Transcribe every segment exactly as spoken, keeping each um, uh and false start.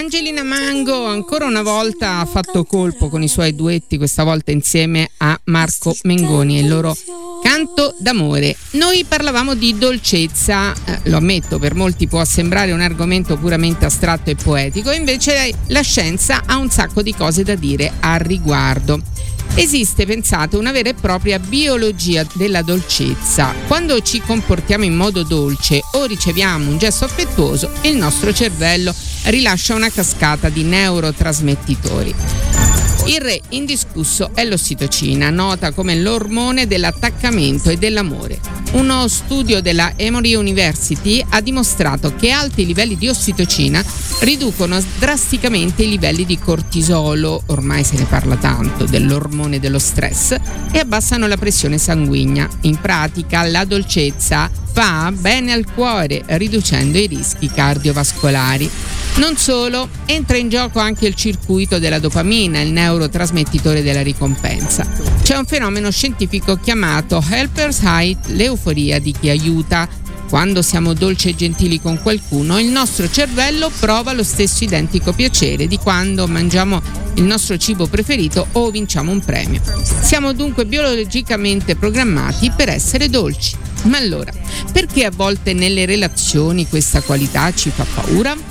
Angelina Mango ancora una volta ha fatto colpo con i suoi duetti, questa volta insieme a Marco Mengoni e il loro Canto d'amore. Noi parlavamo di dolcezza, eh, lo ammetto, per molti può sembrare un argomento puramente astratto e poetico, invece la scienza ha un sacco di cose da dire al riguardo. Esiste, pensate, una vera e propria biologia della dolcezza. Quando ci comportiamo in modo dolce o riceviamo un gesto affettuoso, il nostro cervello rilascia una cascata di neurotrasmettitori. Il re indiscusso è l'ossitocina, nota come l'ormone dell'attaccamento e dell'amore. Uno studio della Emory University ha dimostrato che alti livelli di ossitocina riducono drasticamente i livelli di cortisolo, ormai se ne parla tanto, dell'ormone dello stress, e abbassano la pressione sanguigna. In pratica, la dolcezza fa bene al cuore, riducendo i rischi cardiovascolari. Non solo, entra in gioco anche il circuito della dopamina, il neurotrasmettitore della ricompensa. C'è un fenomeno scientifico chiamato Helper's High, l'euforia di chi aiuta. Quando siamo dolci e gentili con qualcuno, il nostro cervello prova lo stesso identico piacere di quando mangiamo il nostro cibo preferito o vinciamo un premio. Siamo dunque biologicamente programmati per essere dolci. Ma allora, perché a volte nelle relazioni questa qualità ci fa paura?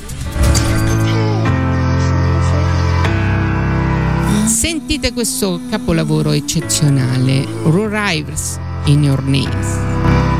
Sentite questo capolavoro eccezionale, Rivers in Your Nails.